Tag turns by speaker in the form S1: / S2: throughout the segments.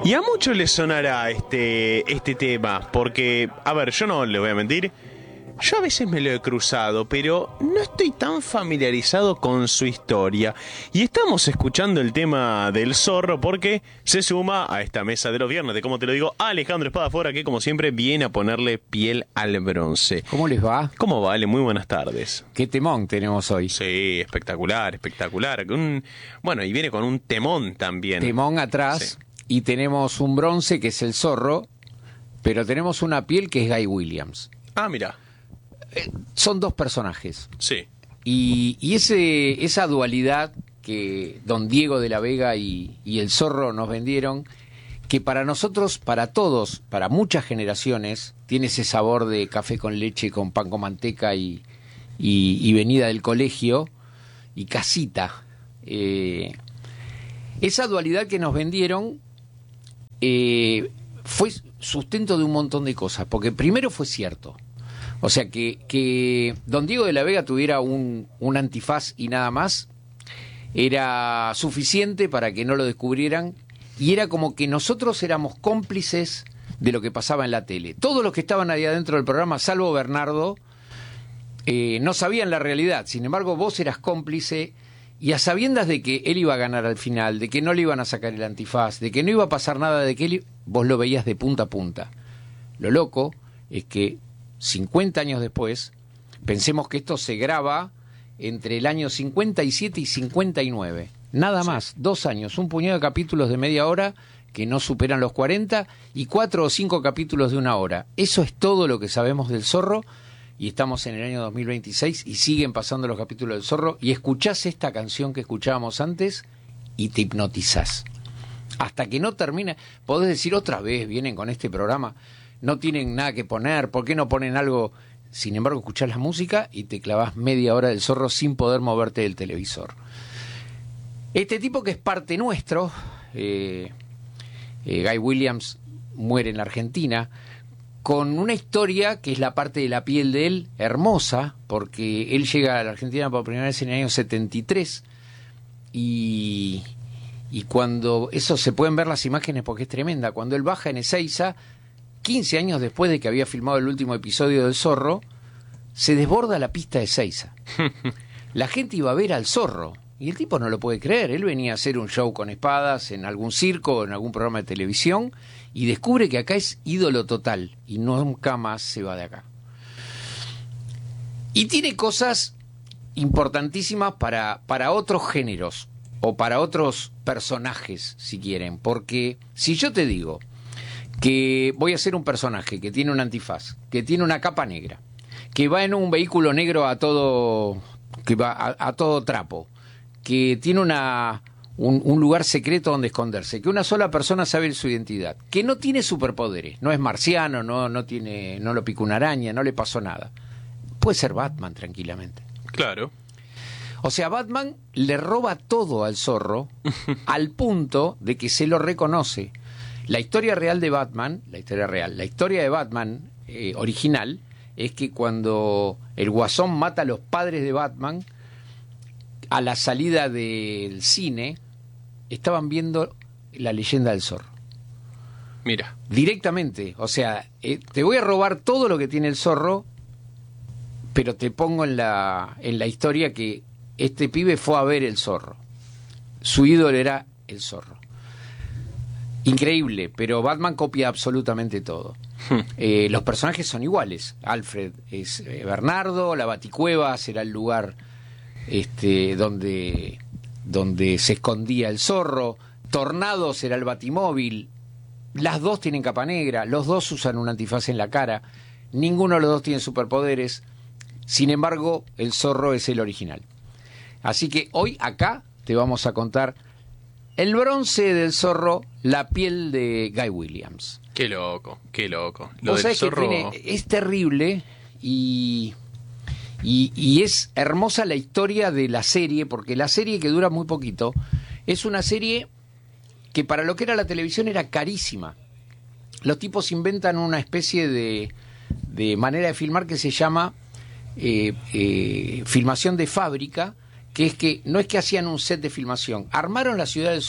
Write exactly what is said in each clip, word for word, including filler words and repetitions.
S1: Y a muchos les sonará este, este tema, porque, a ver, yo no les voy a mentir, yo a veces me lo he cruzado, pero no estoy tan familiarizado con su historia. Y estamos escuchando el tema del zorro porque se suma a esta mesa de los viernes, de cómo te lo digo, Alejandro Espadafora, que como siempre viene a ponerle piel al bronce.
S2: ¿Cómo les va?
S1: ¿Cómo va, Ale? Muy buenas tardes.
S2: Qué temón tenemos hoy.
S1: Sí, espectacular, espectacular. Un, bueno, y viene con un temón también.
S2: Temón atrás, sí. Y tenemos un bronce que es el zorro, pero tenemos una piel que es Guy Williams.
S1: Ah, mira.
S2: Eh, son dos personajes.
S1: Sí.
S2: Y, y ese, esa dualidad que Don Diego de la Vega y, y el zorro nos vendieron, que para nosotros, para todos, para muchas generaciones, tiene ese sabor de café con leche, con pan con manteca y, y, y venida del colegio y casita. Eh, esa dualidad que nos vendieron eh, fue sustento de un montón de cosas, porque primero fue cierto. O sea, que, que Don Diego de la Vega tuviera un, un antifaz y nada más, era suficiente para que no lo descubrieran, y era como que nosotros éramos cómplices de lo que pasaba en la tele. Todos los que estaban ahí adentro del programa, salvo Bernardo, eh, no sabían la realidad. Sin embargo, vos eras cómplice, y a sabiendas de que él iba a ganar al final, de que no le iban a sacar el antifaz, de que no iba a pasar nada, de que él, vos lo veías de punta a punta. Lo loco es que cincuenta años después, pensemos que esto se graba entre el año cincuenta y siete y cincuenta y nueve. Nada más, sí. Dos años, un puñado de capítulos de media hora que no superan los cuarenta y cuatro o cinco capítulos de una hora. Eso es todo lo que sabemos del zorro, y estamos en el año dos mil veintiséis y siguen pasando los capítulos del zorro, y escuchás esta canción que escuchábamos antes y te hipnotizás. Hasta que no termina, podés decir otra vez, vienen con este programa, no tienen nada que poner, ¿por qué no ponen algo? Sin embargo, escuchás la música y te clavás media hora del zorro sin poder moverte del televisor. Este tipo que es parte nuestro, eh, eh, Guy Williams, muere en la Argentina, con una historia que es la parte de la piel de él, hermosa, porque él llega a la Argentina por primera vez en el año setenta y tres, y, y cuando, eso se pueden ver las imágenes porque es tremenda, cuando él baja en Ezeiza, quince años después de que había filmado el último episodio del Zorro, se desborda la pista de Ezeiza. La gente iba a ver al zorro, y el tipo no lo puede creer. Él venía a hacer un show con espadas en algún circo o en algún programa de televisión, y descubre que acá es ídolo total, y nunca más se va de acá. Y tiene cosas importantísimas para, para otros géneros, o para otros personajes, si quieren. Porque si yo te digo que voy a ser un personaje que tiene un antifaz, que tiene una capa negra, que va en un vehículo negro a todo, que va a, a todo trapo, que tiene una, un, un lugar secreto donde esconderse, que una sola persona sabe su identidad, que no tiene superpoderes, no es marciano, no, no tiene, no lo picó una araña, no le pasó nada. Puede ser Batman tranquilamente.
S1: Claro.
S2: O sea, Batman le roba todo al zorro al punto de que se lo reconoce. La historia real de Batman, la historia real, la historia de Batman eh, original, es que cuando el Guasón mata a los padres de Batman, a la salida del cine, estaban viendo La Leyenda del Zorro.
S1: Mira.
S2: Directamente, o sea, eh, te voy a robar todo lo que tiene el zorro, pero te pongo en la, en la historia que este pibe fue a ver el zorro. Su ídolo era el zorro. Increíble, pero Batman copia absolutamente todo. Eh, los personajes son iguales. Alfred es eh, Bernardo, la Baticueva será el lugar este, donde, donde se escondía el zorro, Tornado será el Batimóvil, las dos tienen capa negra, los dos usan un antifaz en la cara, ninguno de los dos tiene superpoderes, sin embargo, el zorro es el original. Así que hoy acá te vamos a contar el bronce del zorro, la piel de Guy Williams.
S1: Qué loco, qué loco. Lo
S2: Vos
S1: del
S2: sabés
S1: zorro...
S2: que tiene, es terrible y, y, y es hermosa la historia de la serie, porque la serie, que dura muy poquito, es una serie que para lo que era la televisión era carísima. Los tipos inventan una especie de, de manera de filmar que se llama eh, eh, filmación de fábrica, que es que no es que hacían un set de filmación, armaron la ciudad del zorro.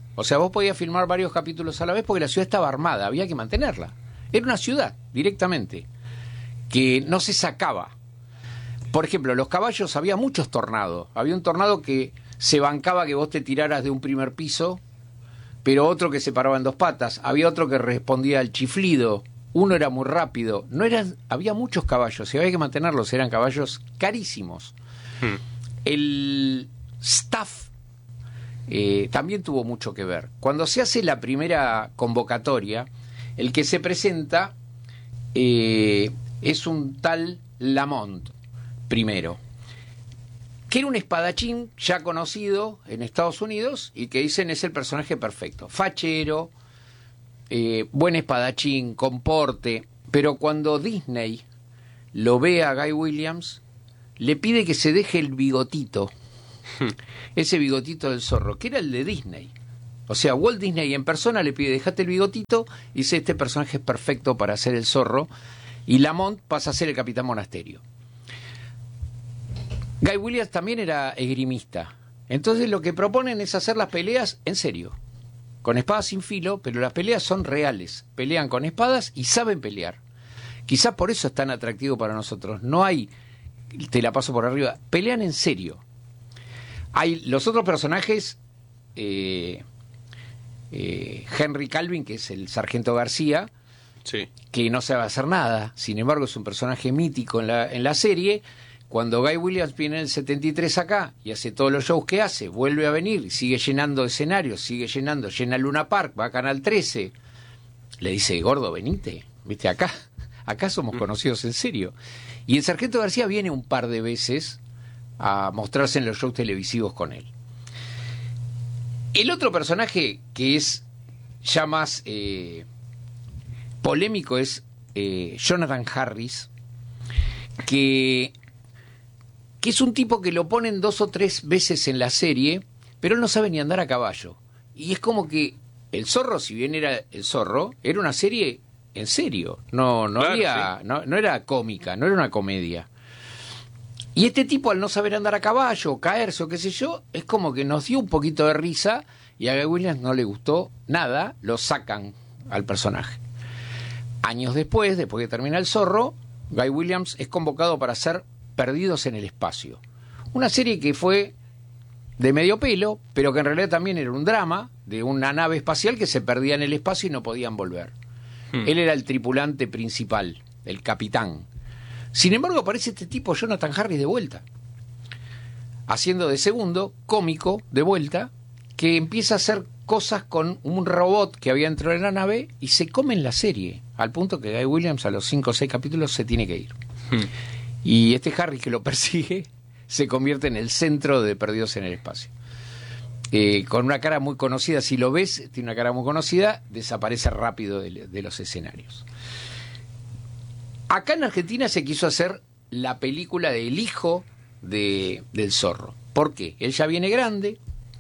S2: O sea, vos podías filmar varios capítulos a la vez porque la ciudad estaba armada, había que mantenerla. Era una ciudad, directamente, que no se sacaba. Por ejemplo, los caballos, había muchos tornados. Había un tornado que se bancaba que vos te tiraras de un primer piso, pero otro que se paraba en dos patas. Había otro que respondía al chiflido. Uno era muy rápido. No eran, había muchos caballos y había que mantenerlos. Eran caballos carísimos. Hmm. El staff eh, también tuvo mucho que ver. Cuando se hace la primera convocatoria, el que se presenta eh, es un tal Lamont, primero, que era un espadachín ya conocido en Estados Unidos y que dicen es el personaje perfecto. Fachero, eh, buen espadachín, con porte. Pero cuando Disney lo ve a Guy Williams, le pide que se deje el bigotito. Ese bigotito del zorro, que era el de Disney. O sea, Walt Disney en persona le pide, dejate el bigotito, y dice, este personaje es perfecto para ser el zorro. Y Lamont pasa a ser el Capitán Monasterio. Guy Williams también era esgrimista. Entonces lo que proponen es hacer las peleas en serio, con espadas sin filo, pero las peleas son reales. Pelean con espadas y saben pelear. Quizás por eso es tan atractivo para nosotros. No hay, te la paso por arriba, pelean en serio. Hay los otros personajes, eh, eh, Henry Calvin, que es el sargento García, sí, que no sabe hacer nada. Sin embargo, es un personaje mítico en la, en la serie. Cuando Guy Williams viene en el setenta y tres acá y hace todos los shows que hace, vuelve a venir y sigue llenando escenarios, sigue llenando, llena Luna Park, va a Canal trece, le dice, gordo, venite, viste, acá, acá somos conocidos en serio. Y el sargento García viene un par de veces a mostrarse en los shows televisivos con él. El otro personaje que es ya más eh, polémico es eh, Jonathan Harris, que... que es un tipo que lo ponen dos o tres veces en la serie, pero él no sabe ni andar a caballo. Y es como que El Zorro, si bien era El Zorro, era una serie en serio. No, no, claro, había, sí. no, no era cómica, no era una comedia. Y este tipo, al no saber andar a caballo, caerse o qué sé yo, es como que nos dio un poquito de risa y a Guy Williams no le gustó nada, lo sacan al personaje. Años después, después que termina El Zorro, Guy Williams es convocado para hacer Perdidos en el Espacio. Una serie que fue de medio pelo, pero que en realidad también era un drama de una nave espacial que se perdía en el espacio y no podían volver. Hmm. Él era el tripulante principal, el capitán. Sin embargo, aparece este tipo, Jonathan Harris, de vuelta, haciendo de segundo, cómico, de vuelta, que empieza a hacer cosas con un robot que había dentro de la nave y se come en la serie, al punto que Guy Williams a los cinco o seis capítulos se tiene que ir. Hmm. Y este Harris que lo persigue se convierte en el centro de Perdidos en el Espacio. Eh, con una cara muy conocida, si lo ves, tiene una cara muy conocida, desaparece rápido de, de los escenarios. Acá en Argentina se quiso hacer la película del hijo de, del Zorro. ¿Por qué? Él ya viene grande.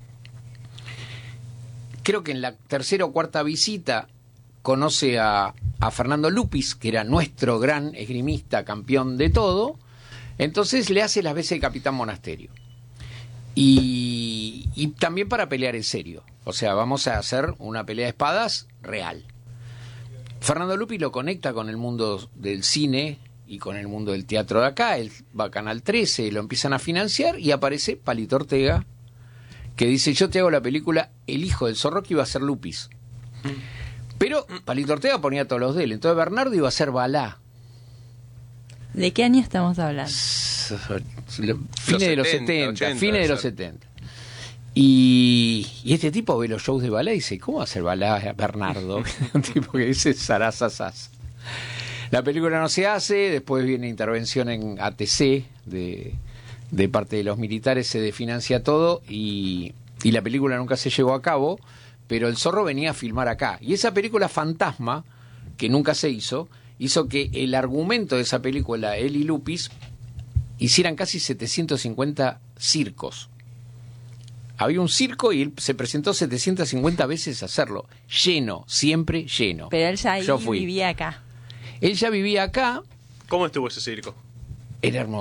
S2: Creo que en la tercera o cuarta visita conoce a, a Fernando Lupis, que era nuestro gran esgrimista, campeón de todo. Entonces le hace las veces de Capitán Monasterio. Y, y también para pelear en serio. O sea, vamos a hacer una pelea de espadas real. Fernando Lupis lo conecta con el mundo del cine y con el mundo del teatro de acá. Él va a Canal trece, lo empiezan a financiar y aparece Palito Ortega, que dice, yo te hago la película El hijo del Zorro, que iba a ser Lupis. Pero Palito Ortega ponía todos los de él. Entonces Bernardo iba a ser Balá.
S3: ¿De qué año estamos hablando?
S2: Fines de los setenta, fines de los setenta. Y, y este tipo ve los shows de Balá y dice, ¿cómo va a ser Balá Bernardo? Un tipo que dice zarazazaz. La película no se hace, después viene intervención en A T C de, de parte de los militares, se desfinancia todo y, y la película nunca se llevó a cabo, pero el Zorro venía a filmar acá. Y esa película fantasma, que nunca se hizo, hizo que el argumento de esa película, él y Lupis, hicieran casi setecientos cincuenta circos. Había un circo y él se presentó setecientas cincuenta veces a hacerlo. Lleno, siempre lleno.
S3: Pero él ya
S2: Yo fui.
S3: vivía acá.
S2: Él ya vivía acá.
S1: ¿Cómo estuvo ese circo?
S2: Era hermoso.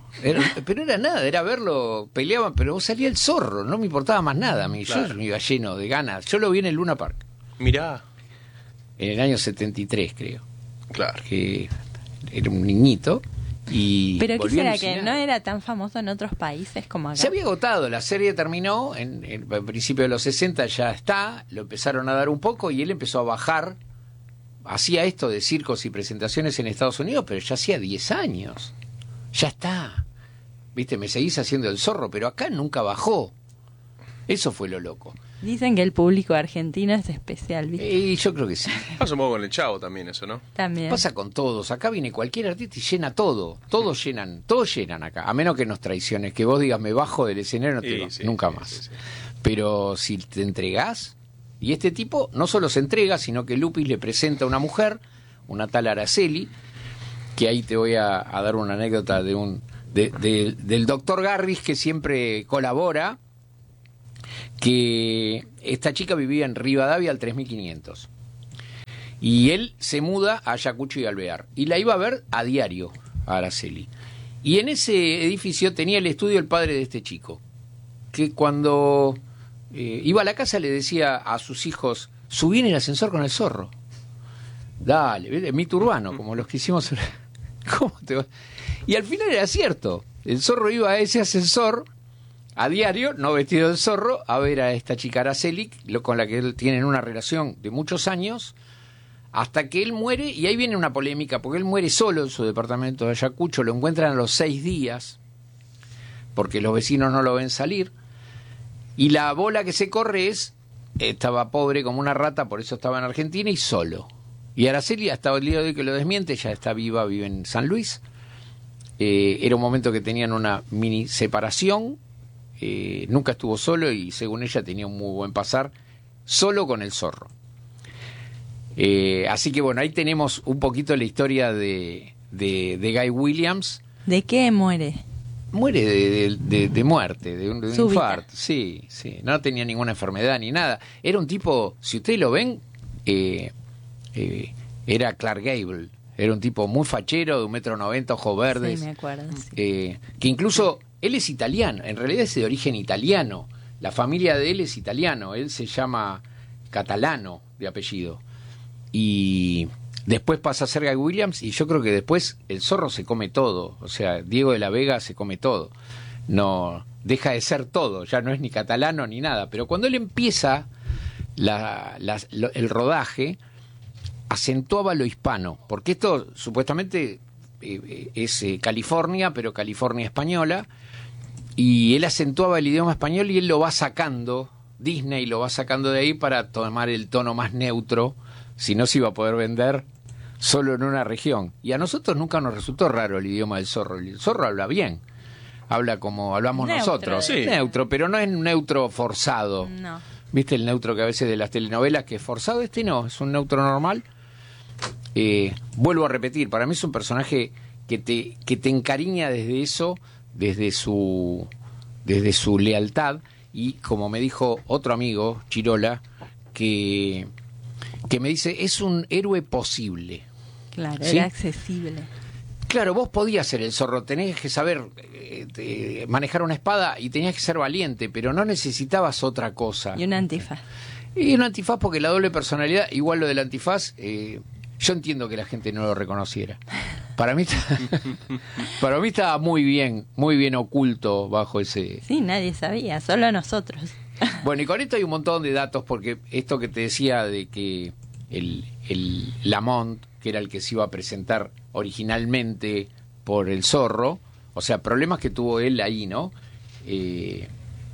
S2: Era- pero era nada, era verlo, peleaban, pero vos salía el zorro, no me importaba más nada a mí.
S1: Claro.
S2: Yo me iba lleno de ganas. Yo lo vi en el Luna Park,
S1: Mirá.
S2: en el año setenta y tres, creo.
S1: Claro.
S2: Que era un niñito y
S3: Pero ¿qué
S2: volví
S3: será que
S2: alucinado.
S3: no era tan famoso en otros países como acá?
S2: Se había agotado, la serie terminó en, en, a principios de los sesenta, ya está, lo empezaron a dar un poco y él empezó a bajar. Hacía esto de circos y presentaciones en Estados Unidos, pero ya hacía diez años. Ya está. Viste, me seguís haciendo el zorro, pero acá nunca bajó. Eso fue lo loco.
S3: Dicen que el público argentino es especial, ¿viste?
S2: Y yo creo que sí.
S1: Pasa un poco con el Chavo también eso, ¿no?
S3: También.
S2: Pasa con todos. Acá viene cualquier artista y llena todo. Todos llenan, todos llenan acá. A menos que nos traiciones, que vos digas me bajo del escenario, no te
S1: Sí,
S2: va,
S1: sí,
S2: nunca
S1: sí,
S2: más.
S1: sí, sí.
S2: Pero si te entregás, y este tipo no solo se entrega, sino que Lupis le presenta a una mujer, una tal Araceli, que ahí te voy a, a dar una anécdota de un de- de- del doctor Garris, que siempre colabora, que esta chica vivía en Rivadavia al tres mil quinientos. Y él se muda a Ayacucho y Alvear. Y la iba a ver a diario, a Araceli. Y en ese edificio tenía el estudio el padre de este chico, que cuando eh, iba a la casa le decía a sus hijos, subí en el ascensor con el zorro. Dale, ¿ves? Mito urbano, como los que hicimos. ¿Cómo te va? Y al final era cierto. El zorro iba a ese ascensor a diario, no vestido de zorro, a ver a esta chica Araceli, lo- con la que él tienen una relación de muchos años, hasta que él muere, y ahí viene una polémica, porque él muere solo en su departamento de Ayacucho, lo encuentran a los seis días, porque los vecinos no lo ven salir, y la bola que se corre es, estaba pobre como una rata, por eso estaba en Argentina, y solo. Y Araceli, hasta el día de hoy que lo desmiente, ya está viva, vive en San Luis. Eh, era un momento que tenían una mini separación, eh, nunca estuvo solo y según ella tenía un muy buen pasar, solo con el zorro. Eh, así que bueno, ahí tenemos un poquito la historia de, de, de Guy Williams.
S3: ¿De qué muere?
S2: Muere de, de- de- de muerte, de un, de un
S3: Súbita.
S2: infarto. Sí, sí, no tenía ninguna enfermedad ni nada. Era un tipo, si ustedes lo ven, eh, eh, era Clark Gable. Era un tipo muy fachero, de un metro noventa, ojos verdes.
S3: Sí, me acuerdo. sí.
S2: eh, que incluso él es italiano, en realidad es de origen italiano. La familia de él es italiano, él se llama Catalano de apellido. Y después pasa a ser Guy Williams y yo creo que después el zorro se come todo. O sea, Diego de la Vega se come todo. No, deja de ser todo, ya no es ni catalano ni nada. Pero cuando él empieza la- la- lo- el rodaje, acentuaba lo hispano, porque esto supuestamente eh, es eh, California, pero California española, y él acentuaba el idioma español y él lo va sacando, Disney lo va sacando de ahí para tomar el tono más neutro, si no se iba a poder vender solo en una región. Y a nosotros nunca nos resultó raro el idioma del zorro, el zorro habla bien, habla como hablamos
S3: Neutro,
S2: nosotros,
S1: sí.
S2: neutro, pero no es neutro forzado.
S3: No.
S2: ¿Viste el neutro que a veces de las telenovelas que es forzado? Este no, es un neutro normal. Eh, vuelvo a repetir, para mí es un personaje que te, que te encariña desde eso, desde su, desde su lealtad, y como me dijo otro amigo, Chirola, que, que me dice, es un héroe posible.
S3: Claro,
S2: ¿Sí?
S3: era accesible.
S2: Claro, vos podías ser el zorro, tenías que saber eh, eh, manejar una espada y tenías que ser valiente, pero no necesitabas otra cosa.
S3: Y un antifaz.
S2: Y un antifaz, porque la doble personalidad, igual lo del antifaz, eh, yo entiendo que la gente no lo reconociera. Para mí, está- para mí estaba muy bien, muy bien oculto bajo ese...
S3: Sí, nadie sabía, solo nosotros.
S2: Bueno, y con esto hay un montón de datos, porque esto que te decía de que el, el Lamont, que era el que se iba a presentar originalmente por el zorro, o sea, problemas que tuvo él ahí, ¿no? Eh,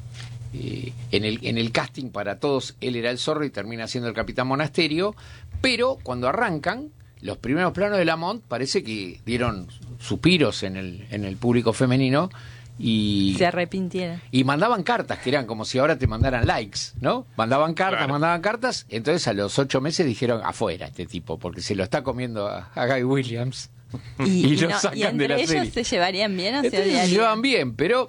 S2: eh, en, el, en el casting para todos, él era el zorro y termina siendo el Capitán Monasterio, pero cuando arrancan, los primeros planos de Lamont parece que dieron suspiros en el, en el público femenino y...
S3: Se arrepintieron.
S2: Y mandaban cartas, que eran como si ahora te mandaran likes, ¿no? Mandaban cartas,
S1: Claro.
S2: mandaban cartas. Entonces a los ocho meses dijeron, afuera este tipo, porque se lo está comiendo a, a Guy Williams.
S3: Y,
S2: Y
S3: y
S2: lo
S3: no-
S2: sacan
S3: y
S2: de
S3: entre
S2: la
S3: ellos
S2: serie.
S3: se llevarían bien o se
S2: Entonces se
S3: odiarían.
S2: llevaban bien, pero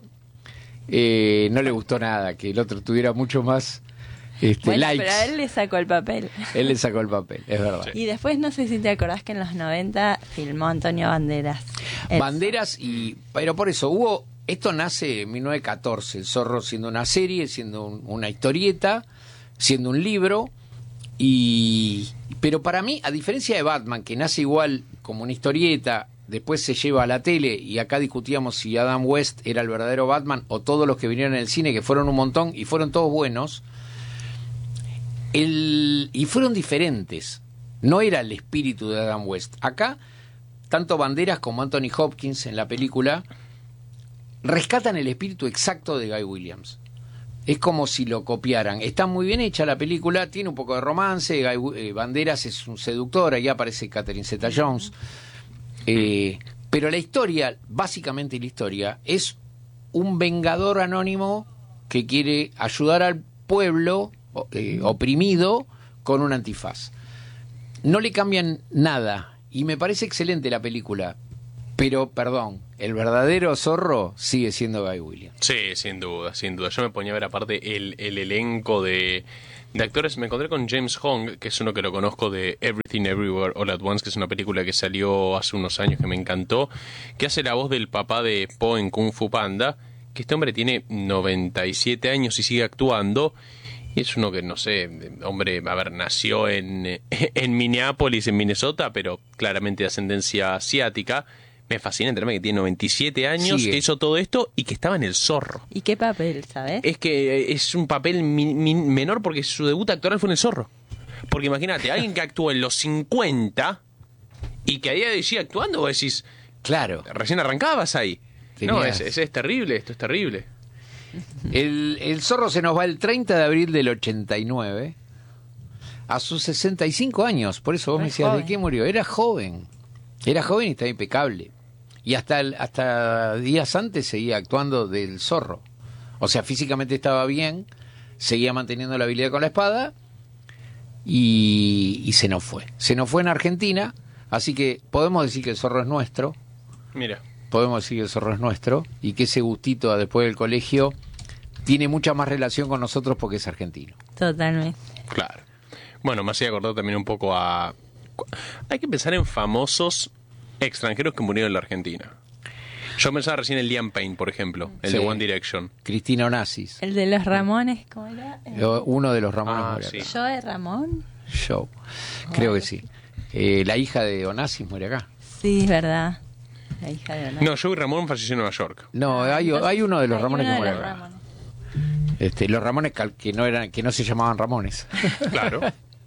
S2: eh, no le gustó nada que el otro tuviera mucho más este,
S3: Bueno,
S2: likes.
S3: pero a él le sacó el papel.
S2: Él le sacó el papel, es verdad.
S3: Y después no sé si te acordás que en los noventa filmó Antonio Banderas. El
S2: Banderas y... Pero por eso, hubo... Esto nace en mil novecientos catorce, El Zorro siendo una serie, siendo un- una historieta, siendo un libro, y... Pero para mí, a diferencia de Batman, que nace igual como una historieta, después se lleva a la tele, y acá discutíamos si Adam West era el verdadero Batman, o todos los que vinieron en el cine, que fueron un montón, y fueron todos buenos, el... y fueron diferentes. No era el espíritu de Adam West. Acá, tanto Banderas como Anthony Hopkins en la película rescatan el espíritu exacto de Guy Williams. Es como si lo copiaran. Está muy bien hecha la película, tiene un poco de romance. Guy, eh, Banderas es un seductor, ahí aparece Catherine Zeta-Jones. Eh, pero la historia, básicamente la historia, es un vengador anónimo que quiere ayudar al pueblo eh, oprimido con un antifaz. No le cambian nada y me parece excelente la película, pero perdón, el verdadero zorro sigue siendo Guy Williams.
S1: Sí, sin duda, sin duda. Yo me ponía a ver aparte el, el elenco de, de actores. Me encontré con James Hong, que es uno que lo conozco de Everything Everywhere All at Once, que es una película que salió hace unos años que me encantó, que hace la voz del papá de Po en Kung Fu Panda, que este hombre tiene noventa y siete años y sigue actuando. Y es uno que, no sé, hombre, a ver, nació en, en Minneapolis, en Minnesota, pero claramente de ascendencia asiática. Me fascina enterarme que tiene noventa y siete años,
S2: Sigue.
S1: que hizo todo esto y que estaba en El Zorro.
S3: ¿Y qué papel, sabes?
S1: Es que es un papel mi- mi- menor porque su debut actoral fue en El Zorro. Porque imagínate, alguien que actuó en los cincuenta y que a día de hoy sigue actuando, vos decís,
S2: Claro.
S1: recién arrancabas ahí. No,
S2: Tenías-
S1: es, es, es terrible, esto es terrible.
S2: El, el zorro se nos va el treinta de abril del ochenta y nueve, a sus sesenta y cinco años. Por eso vos
S3: Re
S2: me decías,
S3: joven.
S2: ¿de qué murió? Era joven. Era joven y estaba impecable. Y hasta, el- hasta días antes seguía actuando del zorro. O sea, físicamente estaba bien, seguía manteniendo la habilidad con la espada y, y se nos fue. Se nos fue en Argentina, así que podemos decir que el zorro es nuestro.
S1: Mira.
S2: Podemos decir que el zorro es nuestro y que ese gustito a después del colegio tiene mucha más relación con nosotros porque es argentino.
S3: Totalmente.
S1: Claro. Bueno, me hacía acordar también un poco a... Hay que pensar en famosos extranjeros que murieron en la Argentina. Yo pensaba recién en Liam Payne, por ejemplo, el
S2: Sí.
S1: de One Direction.
S2: Cristina Onassis,
S3: El de los Ramones, ¿cómo era? Eh,
S2: eh, uno de los Ramones
S1: Ah,
S2: muere
S1: sí.
S2: acá.
S3: Joe Ramón.
S2: Show. Creo que sí. Eh, la hija de Onassis muere acá.
S3: Sí, es verdad. La hija de Onassis.
S1: No, Joey Ramón falleció en Nueva York.
S2: No, hay, hay uno de los
S3: Hay
S2: Ramones
S3: uno
S2: que
S3: de
S2: muere
S3: los
S2: acá.
S3: Ramones.
S2: Este, los Ramones cal- que no eran, que no se llamaban Ramones.
S1: Claro.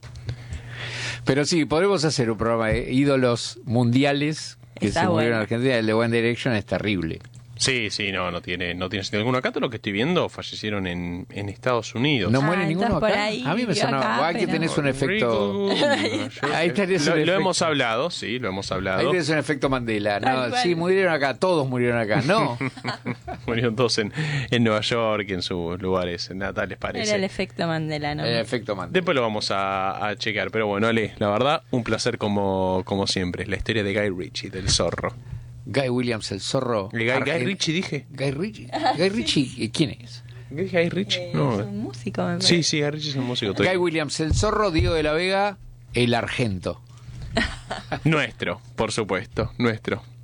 S2: Pero sí, podremos hacer un programa de ídolos mundiales que
S3: Está
S2: se murieron en
S3: bueno.
S2: Argentina. El de One Direction es terrible.
S1: Sí, sí, no, no tiene, no tiene sentido alguno. Acá todo lo que estoy viendo fallecieron en, en Estados Unidos.
S2: ¿No
S3: Ah,
S2: muere ninguno
S3: estás
S2: acá?
S3: por ahí,
S2: A mí me
S3: yo
S2: sonaba.
S3: acá,
S2: Hay que
S3: pero-
S2: tenés un efecto. Ahí tenés
S1: lo,
S2: un
S1: lo
S2: efecto.
S1: hemos hablado, sí, lo hemos
S2: Ahí
S1: hablado.
S2: tenés un efecto Mandela.
S3: Tal
S2: No,
S3: cual.
S2: sí, murieron acá, todos murieron acá. No.
S1: Murieron todos en, en Nueva York, en sus lugares natales, parece.
S3: Era el efecto Mandela, ¿no?
S2: El efecto Mandela.
S1: Después lo vamos a, a checar. Pero bueno, Ale, la verdad, un placer como, como siempre. La historia de Guy Ritchie, del zorro.
S2: Guy Williams, el zorro.
S1: Guy, Guy
S2: argen-
S1: Ritchie dije.
S2: Guy Ritchie. Guy Ritchie, ¿eh, ¿quién es?
S1: ¿Qué dije Guy Ritchie?
S3: Eh,
S1: No.
S3: Es un músico, me parece.
S1: Sí, sí, Guy Ritchie es un músico.
S2: Guy Williams, el zorro, Diego de la Vega, el argento.
S1: Nuestro, por supuesto, nuestro.